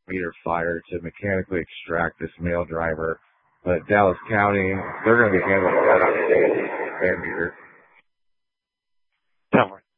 meter fire to mechanically extract this male driver. But Dallas County, they're going to be handling that on the van meter. Don't worry.